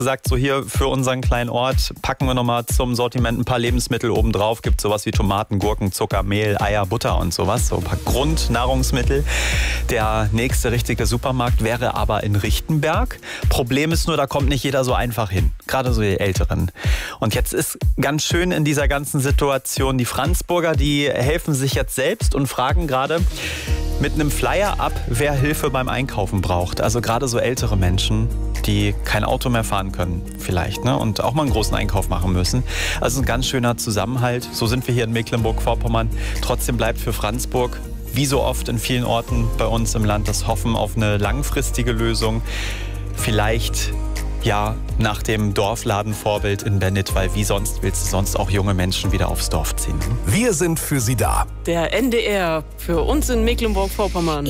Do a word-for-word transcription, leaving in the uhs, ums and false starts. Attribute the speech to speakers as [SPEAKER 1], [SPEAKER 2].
[SPEAKER 1] Sagt so, hier für unseren kleinen Ort packen wir nochmal zum Sortiment ein paar Lebensmittel oben drauf. Gibt sowas wie Tomaten, Gurken, Zucker, Mehl, Eier, Butter und sowas. So ein paar Grundnahrungsmittel. Der nächste richtige Supermarkt wäre aber in Richtenberg. Problem ist nur, da kommt nicht jeder so einfach hin. Gerade so die Älteren. Und jetzt ist ganz schön in dieser ganzen Situation, die Franzburger, die helfen sich jetzt selbst und fragen gerade mit einem Flyer ab, wer Hilfe beim Einkaufen braucht. Also gerade so ältere Menschen, die kein Auto mehr fahren können vielleicht, ne? Und auch mal einen großen Einkauf machen müssen. Also ein ganz schöner Zusammenhalt. So sind wir hier in Mecklenburg-Vorpommern. Trotzdem bleibt für Franzburg, wie so oft in vielen Orten bei uns im Land, das Hoffen auf eine langfristige Lösung. Vielleicht ja nach dem Dorfladenvorbild in Bennett, weil wie sonst willst du sonst auch junge Menschen wieder aufs Dorf ziehen?
[SPEAKER 2] Wir sind für Sie da.
[SPEAKER 3] Der N D R für uns in Mecklenburg-Vorpommern.